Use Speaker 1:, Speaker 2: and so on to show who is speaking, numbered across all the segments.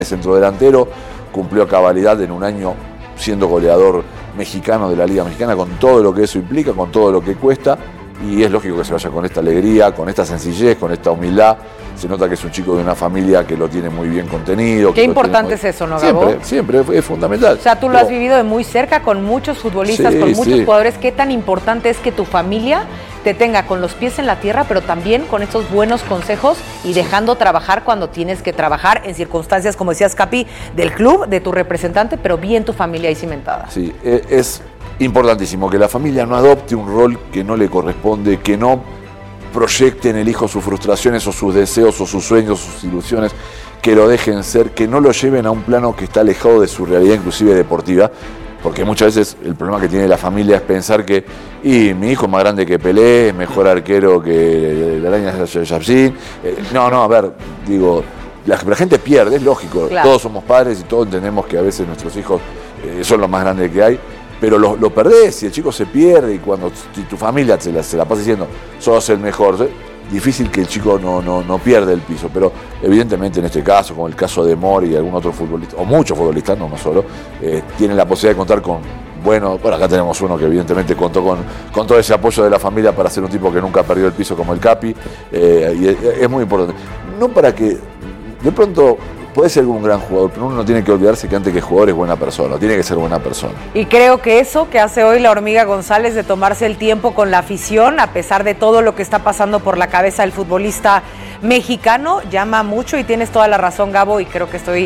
Speaker 1: centrodelantero, cumplió a cabalidad en un año siendo goleador mexicano de la Liga Mexicana, con todo lo que eso implica, con todo lo que cuesta, y es lógico que se vaya con esta alegría, con esta sencillez, con esta humildad. Se nota que es un chico de una familia que lo tiene muy bien contenido.
Speaker 2: Qué importante es eso, ¿no, Gabo?
Speaker 1: Siempre es fundamental.
Speaker 2: O sea, tú lo has vivido de muy cerca con muchos futbolistas, con muchos jugadores. ¿Qué tan importante es que tu familia te tenga con los pies en la tierra, pero también con estos buenos consejos y dejando trabajar cuando tienes que trabajar en circunstancias, como decías, Capi, del club, de tu representante, pero bien tu familia ahí cimentada?
Speaker 1: Sí, es importantísimo que la familia no adopte un rol que no le corresponde, que no proyecte en el hijo sus frustraciones o sus deseos o sus sueños, sus ilusiones, que lo dejen ser, que no lo lleven a un plano que está alejado de su realidad, inclusive deportiva, porque muchas veces el problema que tiene la familia es pensar que mi hijo es más grande que Pelé, es mejor arquero que la araña de Yapsin. No, a ver, digo, la gente pierde, es lógico, claro. Todos somos padres y todos entendemos que a veces nuestros hijos son los más grandes que hay, pero lo perdés y el chico se pierde, y cuando tu familia se la pasa diciendo sos el mejor, difícil que el chico no pierda el piso. Pero evidentemente en este caso, como el caso de Mori y algún otro futbolista, o muchos futbolistas, no solo, tienen la posibilidad de contar con, bueno, acá tenemos uno que evidentemente contó con todo ese apoyo de la familia para ser un tipo que nunca perdió el piso como el Capi, y es muy importante. No para que, de pronto, puede ser un gran jugador, pero uno no tiene que olvidarse que antes que jugador es buena persona, tiene que ser buena persona.
Speaker 2: Y creo que eso que hace hoy la Hormiga González de tomarse el tiempo con la afición, a pesar de todo lo que está pasando por la cabeza del futbolista mexicano, llama mucho, y tienes toda la razón, Gabo, y creo que estoy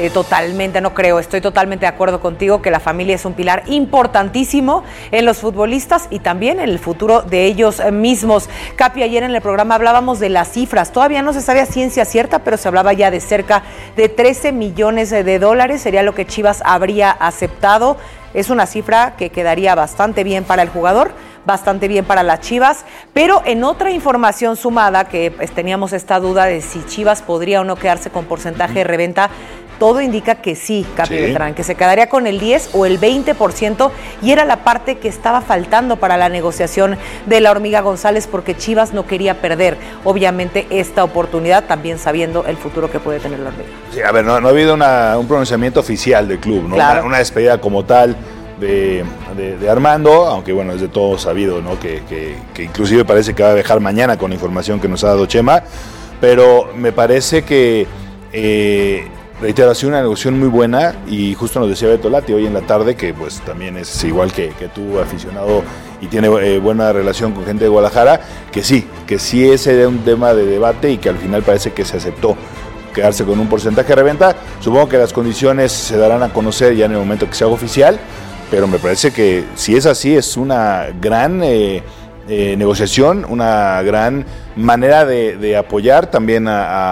Speaker 2: totalmente de acuerdo contigo, que la familia es un pilar importantísimo en los futbolistas y también en el futuro de ellos mismos. Capi, ayer en el programa hablábamos de las cifras, todavía no se sabía ciencia cierta, pero se hablaba ya de cerca de 13 millones de dólares, sería lo que Chivas habría aceptado. Es una cifra que quedaría bastante bien para el jugador, bastante bien para las Chivas, pero en otra información sumada, que teníamos esta duda de si Chivas podría o no quedarse con porcentaje de reventa, todo indica que sí, Capi Beltrán, que se quedaría con el 10 o el 20%, y era la parte que estaba faltando para la negociación de la Hormiga González, porque Chivas no quería perder, obviamente, esta oportunidad, también sabiendo el futuro que puede tener la Hormiga.
Speaker 3: Sí, a ver, no ha habido un pronunciamiento oficial del club, ¿no? Claro. Una despedida como tal de Armando, aunque bueno, es de todo sabido, ¿no? Que inclusive parece que va a dejar mañana con la información que nos ha dado Chema, pero me parece que reitero, ha sido una negociación muy buena, y justo nos decía Beto Lati hoy en la tarde, que pues también es igual que tú, aficionado, y tiene buena relación con gente de Guadalajara, que sí ese era un tema de debate y que al final parece que se aceptó quedarse con un porcentaje de reventa. Supongo que las condiciones se darán a conocer ya en el momento que se haga oficial, pero me parece que si es así es una gran negociación, una gran manera de apoyar también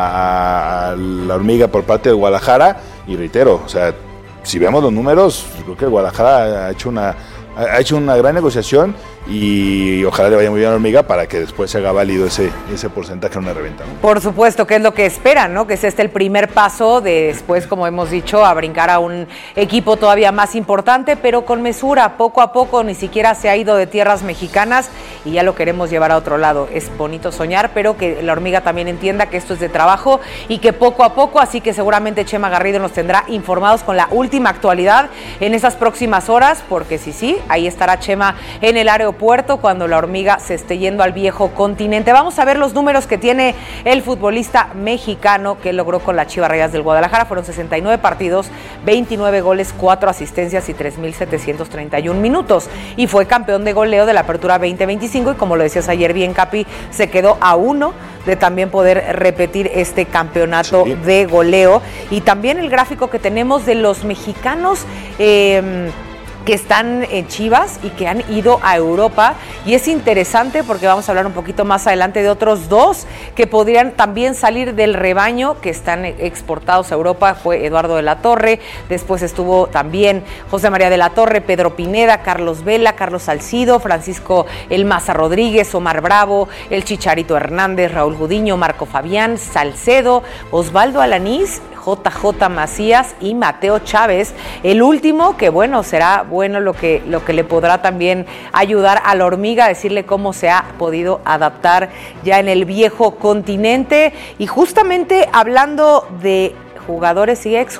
Speaker 3: a la Hormiga por parte de Guadalajara. Y reitero, o sea, si vemos los números, creo que Guadalajara ha hecho una gran negociación, y ojalá le vaya muy bien a la Hormiga para que después se haga válido ese porcentaje en una reventa, ¿no?
Speaker 2: Por supuesto, que es lo que esperan, ¿no? Que es el primer paso de después, como hemos dicho, a brincar a un equipo todavía más importante, pero con mesura, poco a poco. Ni siquiera se ha ido de tierras mexicanas y ya lo queremos llevar a otro lado. Es bonito soñar, pero que la Hormiga también entienda que esto es de trabajo y que poco a poco, así que seguramente Chema Garrido nos tendrá informados con la última actualidad en esas próximas horas, porque sí, ahí estará Chema en el aeropuerto cuando la Hormiga se esté yendo al viejo continente. Vamos a ver los números que tiene el futbolista mexicano que logró con las Chivas Rayadas del Guadalajara. Fueron 69 partidos, 29 goles, 4 asistencias y 3,731 minutos. Y fue campeón de goleo de la Apertura 2025, y como lo decías ayer bien, Capi, se quedó a 1 de también poder repetir este campeonato de goleo. Y también el gráfico que tenemos de los mexicanos que están en Chivas y que han ido a Europa, y es interesante porque vamos a hablar un poquito más adelante de otros dos que podrían también salir del rebaño, que están exportados a Europa. Fue Eduardo de la Torre, después estuvo también José María de la Torre, Pedro Pineda, Carlos Vela, Carlos Salcido, Francisco El Maza Rodríguez, Omar Bravo, el Chicharito Hernández, Raúl Gudiño, Marco Fabián, Salcedo, Osvaldo Alanís, JJ Macías y Mateo Chávez. El último, que bueno, será bueno lo que le podrá también ayudar a la Hormiga a decirle cómo se ha podido adaptar ya en el viejo continente. Y justamente hablando de jugadores y ex